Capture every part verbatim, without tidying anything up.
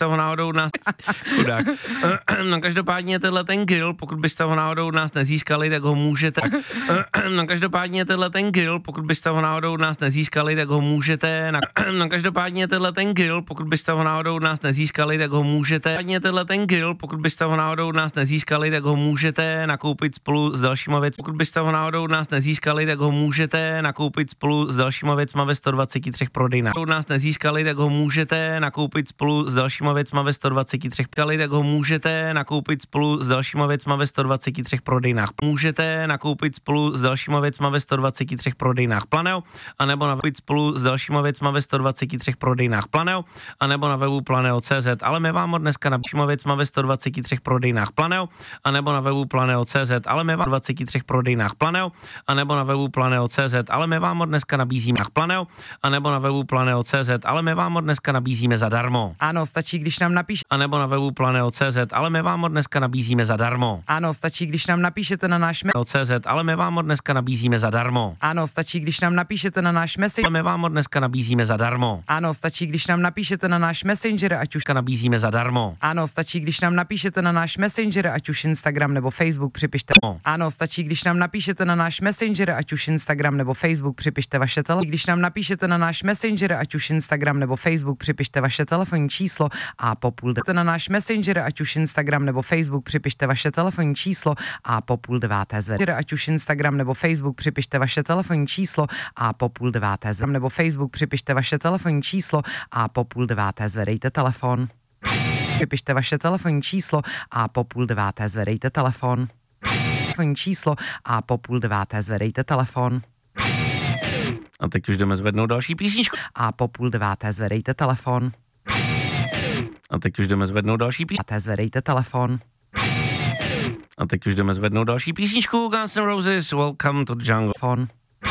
byste ho náhodou od nás... Chudák. No každopádně tenhle ten grill, pokud byste ho náhodou od nás nezískali, tak ho můžete... No každopádně tenhle ten grill, pokud byste ho náhodou od nás nezískali, tak ho můžete... Na... No každopádně tenhle ten grill, pokud byste ho náhodou od nás nezískali, tak ho můžete... Každopádně tenhle ten grill, pokud byste ho náhodou od nás nezískali, tak ho můžete nakoupit spolu s dalšíma věcmi. Pokud byste ho náhodou od nás nezískali, tak ho můžete nakoupit spolu s dalšíma věcma ve sto dvacet tři prodejnách. Od nás nezískali, tak ho můžete nakoupit spolu s dalšíma věcma ve sto dvacet tři kali, tak ho můžete nakoupit spolu s dalšíma věcma ve sto dvacet tři prodejnách. Můžete nakoupit spolu s dalšíma věcma ve sto dvacet tři prodejnách Planeo, anebo nakoupit spolu s dalšíma věcma ve sto dvacet tři prodejnách Planeo, anebo na webu planeo tečka cé zet. Ale my vám od dneska nabízíme věcma ve sto dvacet tři prodejnách Planeo, anebo na webu planeo tečka cé zet. Ale my vám dvacet tři prodejnách Planeo, anebo na webu planeo tečka cé zet. Ale my vám od dneska nabízíme Planeo, anebo na webu planeo tečka cé zet. Ale my vám od dneska nabízíme zadarmo. Ano, stačí, když nám napíšete. A nebo na webu planeo tečka cé zet, ale my vám ho dneska nabízíme zadarmo. Ano, stačí, když nám napíšete na náš me- C Z, ale my vám ho dneska nabízíme zadarmo. Ano, stačí, když nám napíšete na náš messenger. Ale my vám ho dneska nabízíme zadarmo. Ano, stačí, když nám napíšete na náš messenger, ať už nabízíme zadarmo. Ano, stačí, když nám napíšete na náš messenger, ať už Instagram nebo Facebook, připište. No. Ano, stačí, když nám napíšete na náš messenger, ať už Instagram nebo Facebook, připište vaše telefon. Když nám napíšete na náš messenger, ať už Instagram nebo Facebook, připište vaše telefonní číslo a po půl jdete na náš messenger, ať už Instagram nebo Facebook, připište vaše telefonní číslo a po půl deváté zvedejte. Ať už Instagram nebo Facebook, připište vaše telefonní číslo a po půl deváté zvedejte. Nebo Facebook, připište vaše telefonní číslo a po půl deváté zvedejte telefon. Připište vaše telefonní číslo a po půl deváté zvedejte telefon. Telefonní číslo a po půl deváté zvedejte telefon. A teď už jdeme zvednout další písničku. A po půl deváté zvedejte telefon. A teď už jdeme zvednout další písničku. A zvedejte telefon. A teď už jdeme zvednout další písničku. Guns N' Roses, Welcome to the Jungle. Fon.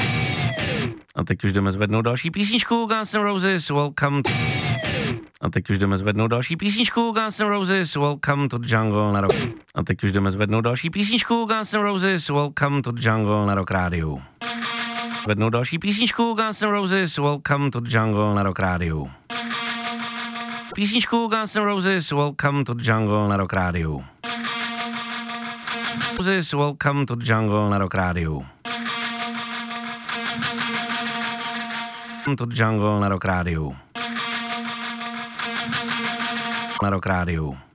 A teď už jdeme zvednout další písničku. Guns N' Roses, Welcome to... A teď už jdeme zvednout další písničku. Guns N' Roses, Welcome to the Jungle na rok. A teď už jdeme zvednout další písničku. Guns N' Roses, Welcome to the Jungle na Rock Rádiu. Zvednout další písničku. Guns N' Roses, Welcome to the Jungle na Rock Rádiu. Písničku Guns N' Roses, Welcome to the Jungle na Rock Rádiu. Roses, Welcome to the Jungle na Rock Rádiu. To the Jungle na Rock Rádiu. Na Rock Rádiu.